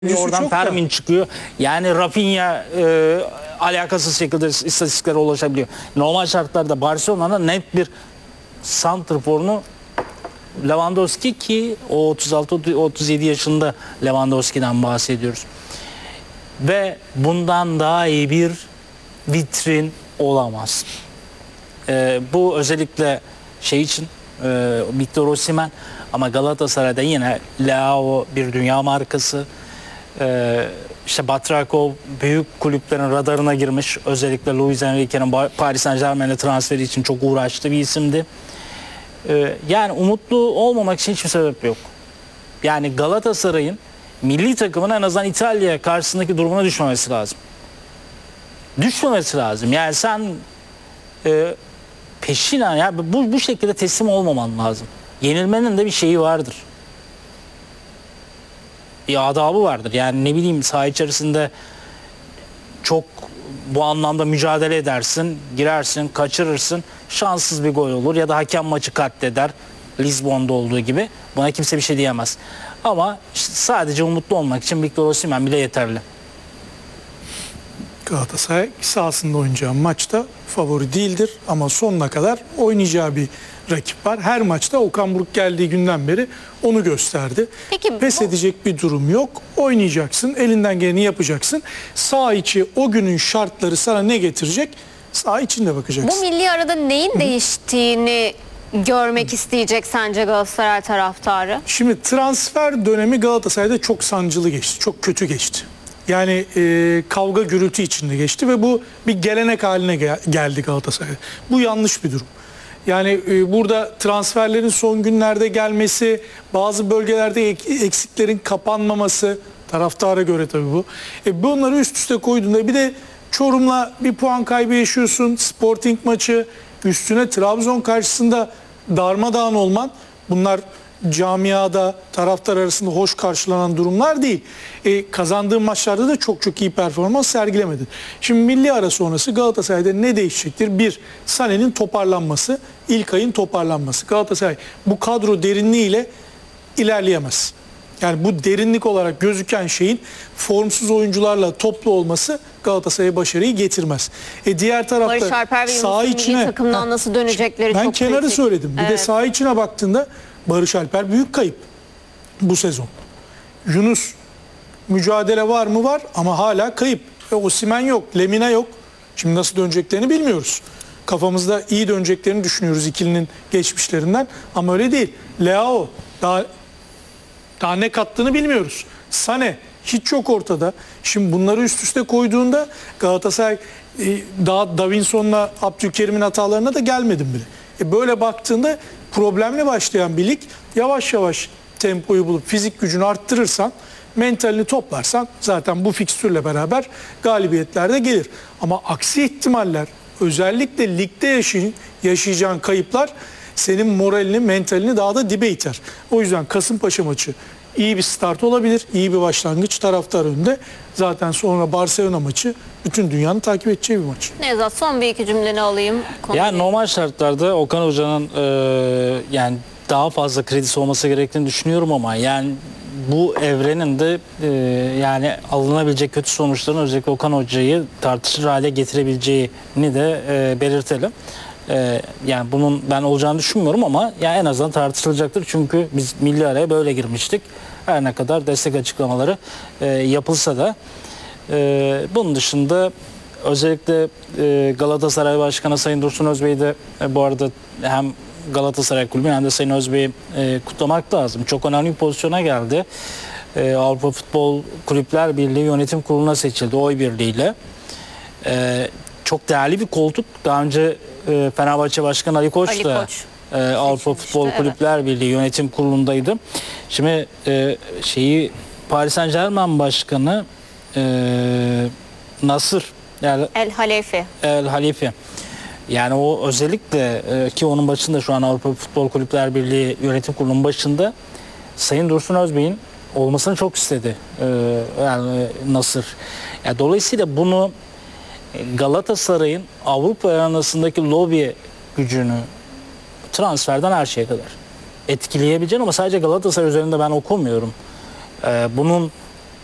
Oradan Fermin çıkıyor. Yani Rafinha alakasız şekilde istatistiklere ulaşabiliyor. Normal şartlarda Barcelona'da net bir santrforunu Lewandowski, ki o 36-37 yaşında Lewandowski'den bahsediyoruz. Ve bundan daha iyi bir vitrin olamaz. Bu özellikle şey için Victor Osimhen, ama Galatasaray'da yine Leao bir dünya markası. İşte Batrakov büyük kulüplerin radarına girmiş. Özellikle Luis Enrique'nin Paris Saint-Germain'e transferi için çok uğraştığı bir isimdi. Yani umutlu olmamak için hiçbir sebep yok. Yani Galatasaray'ın milli takımın en azından İtalya karşısındaki durumuna düşmemesi lazım. Düşmemesi lazım. Yani sen peşinen ya bu şekilde teslim olmaman lazım. Yenilmenin de bir şeyi vardır. Bir adabı vardır. Yani ne bileyim, saha içerisinde çok bu anlamda mücadele edersin, girersin, kaçırırsın, şanssız bir gol olur ya da hakem maçı katleder, Lizbon'da olduğu gibi. Buna kimse bir şey diyemez. Ama işte sadece umutlu olmak için Victor Osimhen bile yeterli. Galatasaray sahasında oynayacağı maçta favori değildir ama sonuna kadar oynayacağı bir rakip var. Her maçta Okan Buruk geldiği günden beri onu gösterdi. Peki, pes edecek bir durum yok. Oynayacaksın, elinden geleni yapacaksın. Saha içi o günün şartları sana ne getirecek? Saha içinde bakacaksın. Bu milli arada neyin değiştiğini görmek isteyecek sence Galatasaray taraftarı? Şimdi transfer dönemi Galatasaray'da çok sancılı geçti. Çok kötü geçti. Yani kavga gürültü içinde geçti ve bu bir gelenek haline geldi Galatasaray'da. Bu yanlış bir durum. Yani burada transferlerin son günlerde gelmesi, bazı bölgelerde eksiklerin kapanmaması, taraftara göre tabii bu. Bunları üst üste koyduğunda bir de Çorum'la bir puan kaybı yaşıyorsun, Sporting maçı, üstüne Trabzon karşısında darmadağın olman, bunlar camiada, taraftar arasında hoş karşılanan durumlar değil. Kazandığın maçlarda da çok iyi performans sergilemedin. Şimdi milli ara sonrası Galatasaray'da ne değişecektir? Bir, Sané'nin toparlanması, İlkay'ın toparlanması. Galatasaray bu kadro derinliğiyle ilerleyemez. Yani bu derinlik olarak gözüken şeyin formsuz oyuncularla toplu olması Galatasaray'a başarıyı getirmez. Diğer tarafta Barış Alper ve saha Yunus'un milli takımdan nasıl dönecekleri ben çok kenarı kritik. söyledim. Bir de saha içine baktığında Barış Alper büyük kayıp bu sezon. Yunus mücadele var mı? Var ama hala kayıp. Osimhen yok, Lemina yok. Şimdi nasıl döneceklerini bilmiyoruz. Kafamızda iyi döneceklerini düşünüyoruz ikilinin geçmişlerinden ama öyle değil. Leao daha ne kattığını bilmiyoruz. Sané hiç yok ortada. Şimdi bunları üst üste koyduğunda Galatasaray daha Davinson'la Abdülkerim'in hatalarına da gelmedim bile. Böyle baktığında problemle başlayan bir lig, yavaş yavaş tempoyu bulup fizik gücünü arttırırsan, mentalini toplarsan zaten bu fikstürle beraber galibiyetler de gelir. Ama aksi ihtimaller, özellikle ligde yaşayacağın kayıplar senin moralini, mentalini daha da dibe iter. O yüzden Kasımpaşa maçı iyi bir start olabilir, iyi bir başlangıç taraftar önünde. Zaten sonra Barcelona maçı bütün dünyanın takip edeceği bir maç. Nevzat, son bir iki cümleni alayım. Yani normal şartlarda Okan Hoca'nın yani daha fazla kredisi olması gerektiğini düşünüyorum ama yani bu evrenin de yani alınabilecek kötü sonuçların özellikle Okan Hoca'yı tartışır hale getirebileceğini de belirtelim. Yani bunun ben olacağını düşünmüyorum ama yani en azından tartışılacaktır. Çünkü biz milli araya böyle girmiştik. Her ne kadar destek açıklamaları yapılsa da. Bunun dışında özellikle Galatasaray Başkanı Sayın Dursun Özbey'i de bu arada hem Galatasaray Kulübü hem de Sayın Özbey'i kutlamak lazım. Çok önemli bir pozisyona geldi. Avrupa Futbol Kulüpler Birliği Yönetim Kurulu'na seçildi oy birliğiyle. Çok değerli bir koltuk. Daha önce Fenerbahçe Başkanı Ali Koç da Avrupa Futbol Kulüpler Birliği Yönetim Kurulu'ndaydı. Şimdi Paris Saint-Germain Başkanı Nasır El Halifi. Yani o özellikle ki onun başında şu an Avrupa Futbol Kulüpler Birliği Yönetim Kurulu'nun başında Sayın Dursun Özbey'in olmasını çok istedi. Yani Nasır. Yani dolayısıyla bunu Galatasaray'ın Avrupa arenasındaki lobi gücünü transferden her şeye kadar etkileyebileceğini, ama sadece Galatasaray üzerinde ben okumuyorum. Bunun